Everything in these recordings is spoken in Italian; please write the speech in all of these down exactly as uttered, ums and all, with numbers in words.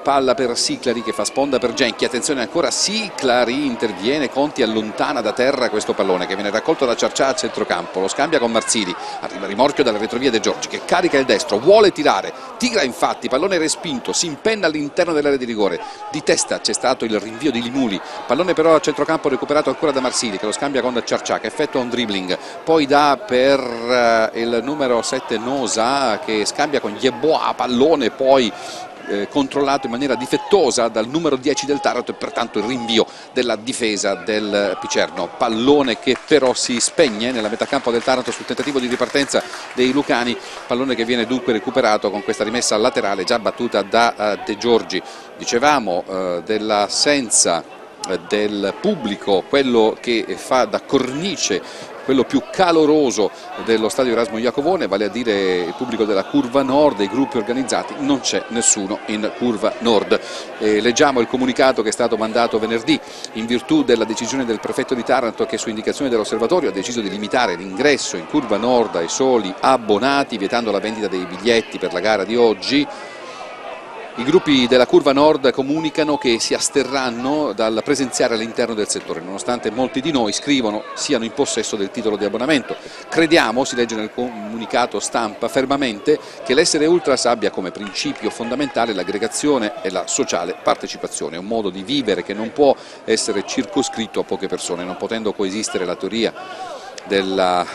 palla per Siclari che fa sponda per Genchi, attenzione ancora, Siclari interviene, Conti allontana da terra questo pallone che viene raccolto da Ciarcià a centrocampo, lo scambia con Marsili, arriva rimorchio dalla retrovia De Giorgi che carica il destro, vuole tirare, tira infatti, pallone respinto, si impenna all'interno dell'area di rigore, di testa c'è stato il rinvio di Limuli, pallone però a centrocampo recuperato ancora da Marsili che lo scambia con Ciarcià che effettua un dribbling, poi dà per uh, il numero sette Nosa che scambia con Yeboah, pallone poi Eh, controllato in maniera difettosa dal numero dieci del Taranto e pertanto il rinvio della difesa del Picerno, pallone che però si spegne nella metà campo del Taranto sul tentativo di ripartenza dei lucani, pallone che viene dunque recuperato con questa rimessa laterale già battuta da uh, De Giorgi. Dicevamo uh, dell'assenza uh, del pubblico, quello che fa da cornice, quello più caloroso dello stadio Erasmo Iacovone, vale a dire il pubblico della curva nord, dei gruppi organizzati, non c'è nessuno in curva nord. Eh, leggiamo il comunicato che è stato mandato venerdì in virtù della decisione del prefetto di Taranto che su indicazione dell'osservatorio ha deciso di limitare l'ingresso in curva nord ai soli abbonati, vietando la vendita dei biglietti per la gara di oggi. I gruppi della curva nord comunicano che si asterranno dal presenziare all'interno del settore, nonostante molti di noi scrivono siano in possesso del titolo di abbonamento. Crediamo, si legge nel comunicato stampa, fermamente che l'essere ultras abbia come principio fondamentale l'aggregazione e la sociale partecipazione, un modo di vivere che non può essere circoscritto a poche persone, non potendo coesistere la teoria della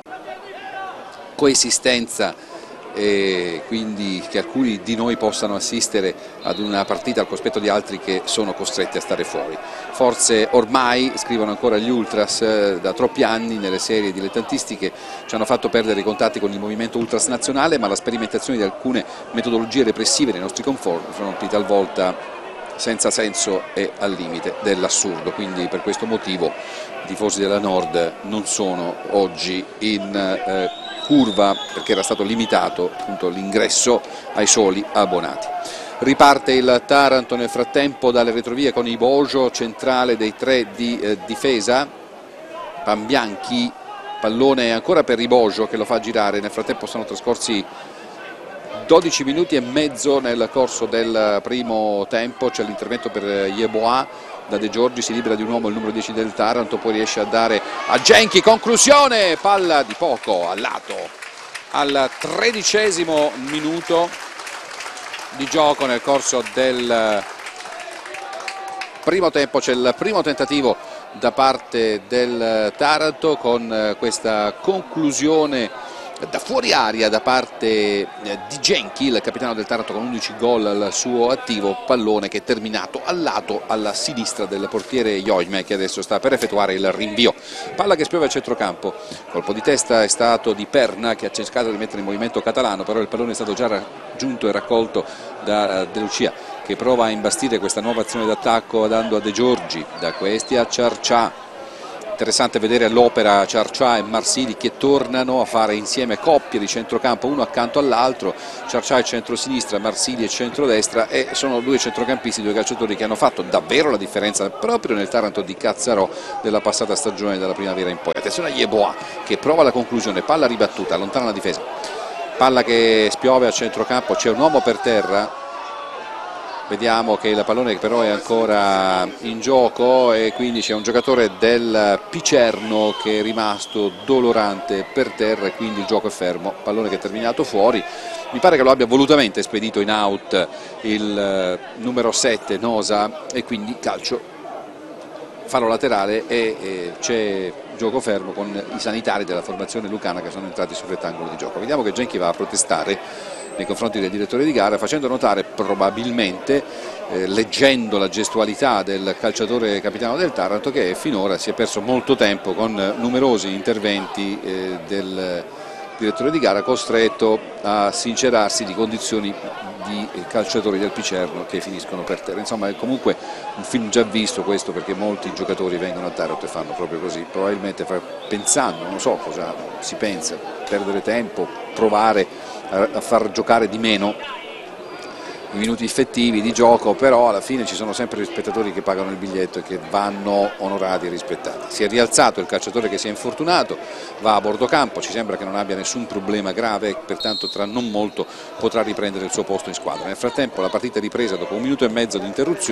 coesistenza e quindi che alcuni di noi possano assistere ad una partita al cospetto di altri che sono costretti a stare fuori. Forse ormai, scrivono ancora gli ultras, da troppi anni nelle serie dilettantistiche ci hanno fatto perdere i contatti con il movimento ultras nazionale, ma la sperimentazione di alcune metodologie repressive nei nostri confronti talvolta senza senso e al limite dell'assurdo, quindi per questo motivo i tifosi della Nord non sono oggi in eh, curva perché era stato limitato appunto l'ingresso ai soli abbonati. Riparte il Taranto nel frattempo dalle retrovie con Ibojo, centrale dei tre di eh, difesa, Pambianchi, pallone ancora per Ibojo che lo fa girare, nel frattempo sono trascorsi dodici minuti e mezzo nel corso del primo tempo, c'è l'intervento per Yeboah, da De Giorgi si libera di un uomo il numero dieci del Taranto, poi riesce a dare a Genchi, conclusione, palla di poco al lato, al tredicesimo minuto di gioco nel corso del primo tempo, c'è il primo tentativo da parte del Taranto con questa conclusione da fuori aria da parte di Genchi, il capitano del Taranto con undici gol al suo attivo, pallone che è terminato al lato alla sinistra del portiere Joime che adesso sta per effettuare il rinvio. Palla che spiove a centrocampo, colpo di testa è stato di Perna che ha cercato di mettere in movimento Catalano, però il pallone è stato già raggiunto e raccolto da De Lucia che prova a imbastire questa nuova azione d'attacco dando a De Giorgi, da questi a Ciarcià. Interessante vedere all'opera Ciarcià e Marsili che tornano a fare insieme coppie di centrocampo uno accanto all'altro, Ciarcià è centrosinistra, Marsili è centrodestra e sono due centrocampisti, due calciatori che hanno fatto davvero la differenza proprio nel Taranto di Cazzarò della passata stagione della primavera in poi. Attenzione a Yeboah che prova la conclusione, palla ribattuta, allontana la difesa, palla che spiove a centrocampo, c'è un uomo per terra. Vediamo che il pallone però è ancora in gioco e quindi c'è un giocatore del Picerno che è rimasto dolorante per terra e quindi il gioco è fermo, pallone che è terminato fuori, mi pare che lo abbia volutamente spedito in out il numero sette Nosa e quindi calcio, fallo laterale e, e c'è gioco fermo con i sanitari della formazione lucana che sono entrati sul rettangolo di gioco. Vediamo che Genchi va a protestare nei confronti del direttore di gara, facendo notare probabilmente, eh, leggendo la gestualità del calciatore capitano del Taranto, che finora si è perso molto tempo con numerosi interventi eh, del direttore di gara, costretto a sincerarsi di condizioni di calciatori del Picerno che finiscono per terra. Insomma è comunque un film già visto questo, perché molti giocatori vengono a Taranto e fanno proprio così, probabilmente pensando, non so cosa si pensa, perdere tempo, provare a far giocare di meno i minuti effettivi di gioco, però alla fine ci sono sempre gli spettatori che pagano il biglietto e che vanno onorati e rispettati. Si è rialzato il calciatore che si è infortunato, va a bordo campo, ci sembra che non abbia nessun problema grave, pertanto tra non molto potrà riprendere il suo posto in squadra. Nel frattempo la partita è ripresa dopo un minuto e mezzo di interruzione.